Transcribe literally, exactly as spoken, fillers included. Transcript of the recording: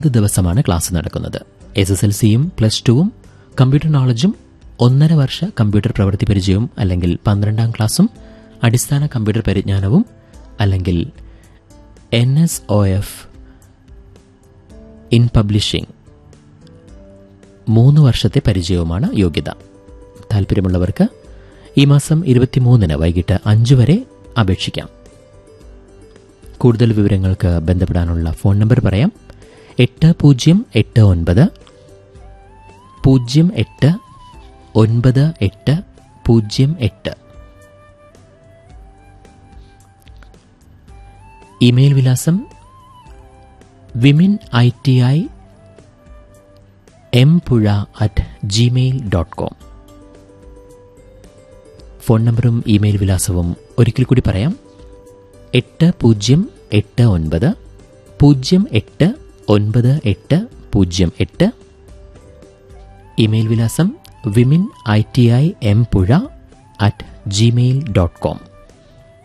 ദിവസമാണ് ക്ലാസ് നടക്കുന്നത്. S S L സിയും പ്ലസ് ടുവും കമ്പ്യൂട്ടർ നോളജും ഒന്നര വർഷ കമ്പ്യൂട്ടർ പ്രവൃത്തി പരിചയവും അല്ലെങ്കിൽ പന്ത്രണ്ടാം ക്ലാസും അടിസ്ഥാന കമ്പ്യൂട്ടർ പരിജ്ഞാനവും അല്ലെങ്കിൽ N S O F in publishing മൂന്ന് വർഷത്തെ പരിചയവുമാണ് യോഗ്യത. താല്പര്യമുള്ളവർക്ക് ഈ മാസം ഇരുപത്തിമൂന്നിന് വൈകിട്ട് അഞ്ചു വരെ അപേക്ഷിക്കാം. കൂടുതൽ വിവരങ്ങൾക്ക് ബന്ധപ്പെടാനുള്ള ഫോൺ നമ്പർ പറയാം. എട്ട് പൂജ്യം എട്ട് ഒൻപത് പൂജ്യം എട്ട് ഒൻപത് എട്ട് പൂജ്യം എട്ട്. ഇമെയിൽ വിലാസം women I T I M പുഴ at Gmail dot com. Phone നമ്പറും ഇമെയിൽ വിലാസവും ഒരിക്കൽ കൂടി പറയാം. എട്ട് പൂജ്യം എട്ട് ഒൻപത് പൂജ്യം എട്ട് ഒൻപത് എട്ട് പൂജ്യം എട്ട്. ഇമെയിൽ വിലാസം women I T I M പുഴ അറ്റ് ജിമെയിൽ ഡോട്ട് കോം.